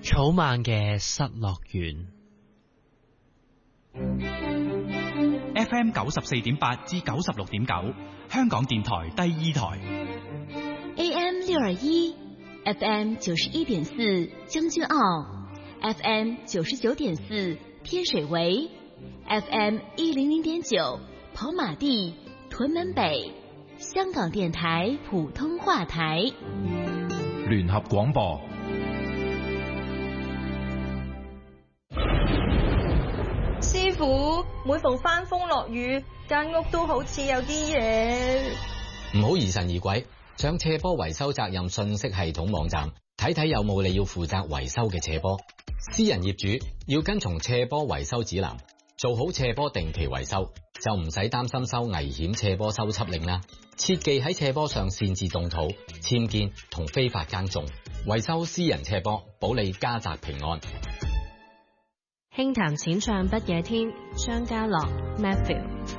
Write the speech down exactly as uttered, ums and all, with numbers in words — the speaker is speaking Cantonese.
草蜢嘅失樂園。 F M 九十四點八至九十六點九，香港電台第二台。 A M 六二一，F M 九十一點四將軍澳 ，F M 九十九點四天水圍 ，F M 一零零點九跑馬地屯門北，香港電台普通話台。 聯合廣播。 師傅，每逢翻風落雨，間屋都好似有啲嘢。 唔好疑神疑鬼，上斜坡維修責任信息系統網站睇睇有冇你要負責維修嘅斜坡。私人業主要跟從斜坡維修指南，做好斜坡定期維修，就唔使擔心收危險斜坡修葺令啦。切忌喺斜坡上擅自動土、僭建同非法耕種。維修私人斜坡，保你家宅平安。 輕談淺唱不夜天，張家樂 Matthew。